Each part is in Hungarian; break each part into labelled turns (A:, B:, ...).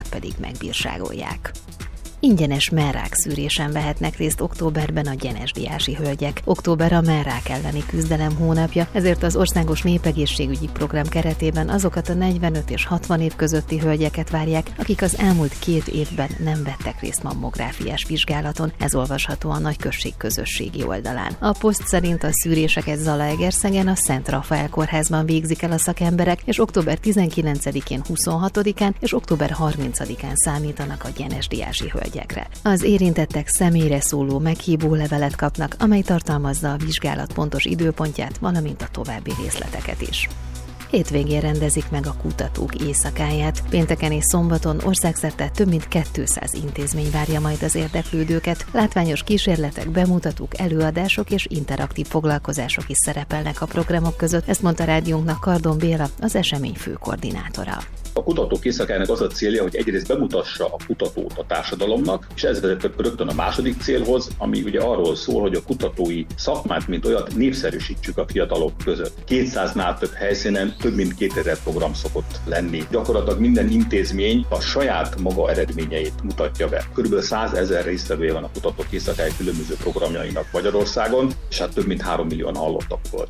A: pedig megbírságolják. Ingyenes mellrák szűrésen vehetnek részt októberben a gyenesdiási hölgyek. Október a mellrák elleni küzdelem hónapja, ezért az Országos Népegészségügyi Program keretében azokat a 45 és 60 év közötti hölgyeket várják, akik az elmúlt 2 évben nem vettek részt mammográfiás vizsgálaton. Ez olvasható a Nagyközség közösségi oldalán. A poszt szerint a szűréseket Zalaegerszegen a Szent Rafael kórházban végzik el a szakemberek, és október 19-én, 26-án és október 30-án számítanak a gyenesdiási hölgyek. Az érintettek személyre szóló meghívó levelet kapnak, amely tartalmazza a vizsgálat pontos időpontját, valamint a további részleteket is. Hétvégén rendezik meg a kutatók éjszakáját. Pénteken és szombaton országszerte több mint 200 intézmény várja majd az érdeklődőket. Látványos kísérletek, bemutatók, előadások és interaktív foglalkozások is szerepelnek a programok között, ezt mondta rádiónknak Kardon Béla, az esemény főkoordinátora.
B: A kutatók éjszakájának az a célja, hogy egyrészt bemutassa a kutatót a társadalomnak, és ez vezet rögtön a második célhoz, ami ugye arról szól, hogy a kutatói szakmát, mint olyat népszerűsítsük a fiatalok között. 200-nál több helyszínen több mint 2000 program szokott lenni. Gyakorlatilag minden intézmény a saját maga eredményeit mutatja be. Körülbelül 100 000 résztvevője van a kutatók éjszakája különböző programjainak Magyarországon, és hát több mint 3 millióan hallottak volt.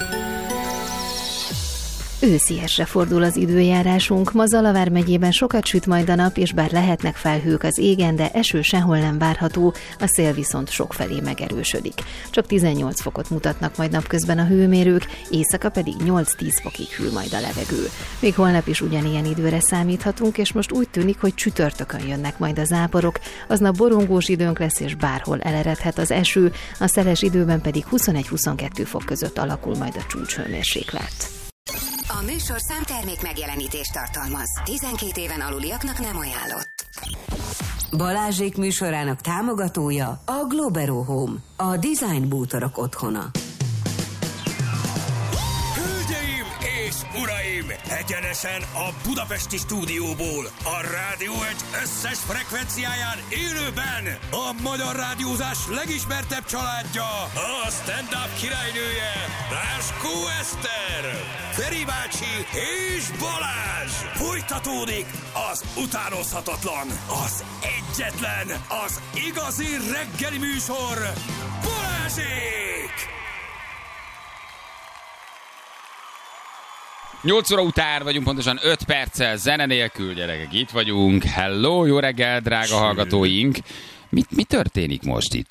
A: Ősziesre fordul az időjárásunk, ma Zalavár megyében sokat süt majd a nap, és bár lehetnek felhők az égen, de eső sehol nem várható, a szél viszont sokfelé megerősödik. Csak 18 fokot mutatnak majd napközben a hőmérők, éjszaka pedig 8-10 fokig hűl majd a levegő. Még holnap is ugyanilyen időre számíthatunk, és most úgy tűnik, hogy csütörtökön jönnek majd a záporok, aznap borongós időnk lesz, és bárhol eleredhet az eső, a szeles időben pedig 21-22 fok között alakul majd a csúcshőmérséklet.
C: A műsorszám termék megjelenítést tartalmaz. 12 éven aluliaknak nem ajánlott. Balázsék műsorának támogatója a Globero Home, a design bútorok otthona.
D: Hölgyeim és uraim! Egyenesen a budapesti stúdióból, a Rádió 1 összes frekvenciáján élőben a magyar rádiózás legismertebb családja, a stand-up királynője, Ráskó Eszter, Feri bácsi és Balázs. Folytatódik az utánozhatatlan, az egyetlen, az igazi reggeli műsor, Balázsék!
E: 8 óra után vagyunk, pontosan 5 perccel zene nélkül, gyerekek, itt vagyunk. Hello, jó reggel, drága hallgatóink! Mi történik most itt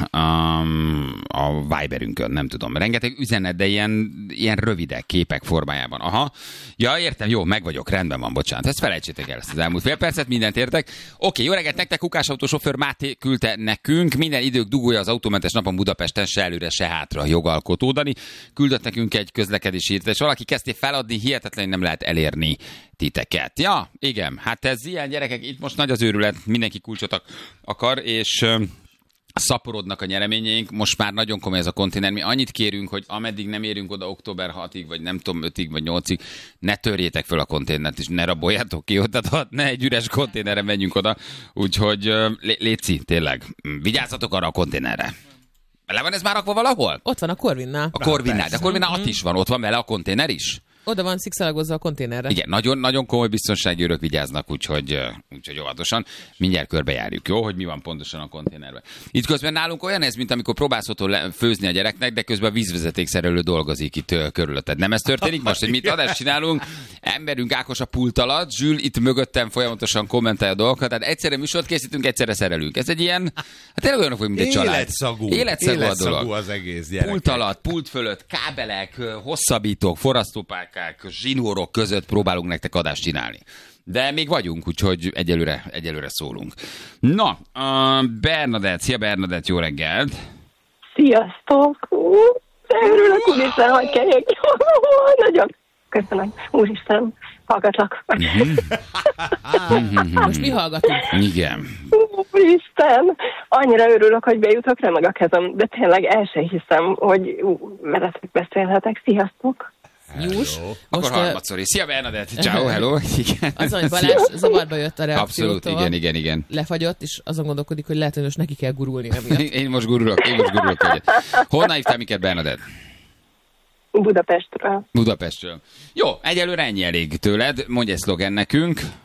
E: a Viberünkön? Nem tudom. Rengeteg üzenet, de ilyen rövidek képek formájában. Aha. Ja, értem, jó, meg vagyok, rendben van, bocsánat. Ezt felejtsétek el, ezt az elmúlt fél percet, mindent értek. Oké, jó reggelt nektek, Kukás autósofőr Máté küldte nekünk. Minden idők dugója az autómentes napon Budapesten, se előre, se hátra jogalkotó Dani. Küldött nekünk egy közlekedési hírt, és valaki kezdté feladni, hihetetlenül nem lehet elérni titeket. Ja, igen, hát ez ilyen, gyerekek, itt most nagy az őrület, mindenki kulcsot akar, és szaporodnak a nyereményeink, most már nagyon komoly ez a konténer. Mi annyit kérünk, hogy ameddig nem érünk oda október 6-ig, vagy nem tudom, 5-ig, vagy 8-ig, ne törjétek föl a konténert, és ne raboljátok ki, tehát ne egy üres konténerre menjünk oda, úgyhogy léci, tényleg, vigyázzatok arra a konténerre. Le van ez már rakva valahol?
F: Ott van a Corvinnál.
E: A Corvinnál, de a Corvinnál ott is van, ott van vele a konténer is?
F: Oda van szikszalagozva a konténerre.
E: Igen, nagyon, nagyon komoly biztonsági őrök vigyáznak, úgyhogy óvatosan. Mindjárt körbejárjuk, jó, hogy mi van pontosan a konténerben. Itt közben nálunk olyan ez, mint amikor próbálsz otthon főzni a gyereknek, de közben a vízvezetékszerelő dolgozik itt körülötted. Nem ez történik most, hogy mit adást csinálunk? Emberünk Ákos a pult alatt, Zsül itt mögöttem folyamatosan kommentálja a dolgokat, tehát egyszerre műsort készítünk, egyszerre szerelünk. Ez egy ilyen, hát tényleg olyanok vagyunk, mint egy család. Életszagú a dolog.
G: Az egész, gyerekek.
E: Pult alatt, pult fölött, kábelek, hosszabbítók, forrasztópálkák, zsinórok között próbálunk nektek adást csinálni. De még vagyunk, úgyhogy egyelőre szólunk. Na, Bernadett, szia Bernadett, jó reggelt!
H: Sziasztok! De örülök, úristen, hogy kegyek. Nagyon köszönöm, úristen, hallgatlak.
F: Most mi hallgatunk?
E: Igen.
H: Úristen, annyira örülök, hogy bejutok, remeg a kezem, de tényleg el sem hiszem, hogy veletek beszélhetek. Sziasztok!
F: Jús.
E: Akkor harmadszor is. Szia Bernadett, ciao, hello. Igen.
F: Azon, hogy Balázs zavarba jött a reakciótól.
E: Abszolút, igen.
F: Lefagyott, és azon gondolkodik, hogy lehet, hogy most neki kell gurulni.
E: Én most gurulok. Honnan hívtál minket, Bernadett?
H: Budapestről.
E: Budapestről. Jó, egyelőre ennyi elég tőled. Mondj egy szlogen nekünk.